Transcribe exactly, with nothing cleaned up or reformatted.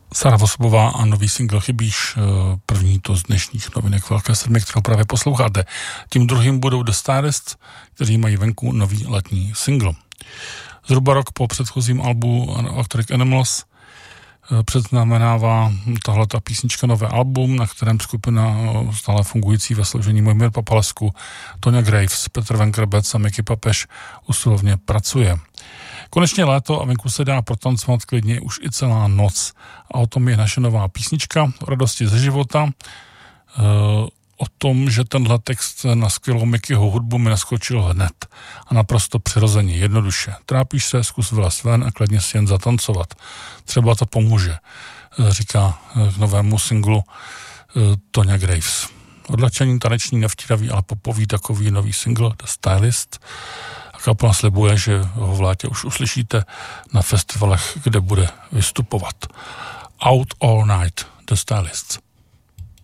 Sára Vosubová a nový single Chybíš, první to z dnešních novinek Velké sedmi, kterou právě posloucháte. Tím druhým budou The Stylists, kteří mají venku nový letní single. Zhruba rok po předchozím albu Electric Animals předznamenává tahleta písnička nové album, na kterém skupina stále fungující ve složení Mojmír Papalesku, Toňa Graves, Petr Venkrbec a Miky Papeš usilovně pracuje. Konečně léto a venku se dá protancovat klidně už i celá noc. A o tom je naše nová písnička o radosti ze života. E, o tom, že tenhle text na skvělou Mikyho hudbu mi naskočil hned. A naprosto přirozeně, jednoduše. Trápíš se, zkus vylez ven a klidně si jen zatancovat. Třeba to pomůže, říká k novému singlu Toňa Graves. Odlačení taneční, nevtíravý, ale popový takový nový single The Stylist. Kapela slibuje, že ho v létě už uslyšíte na festivalech, kde bude vystupovat. Out All Night, The Stylists.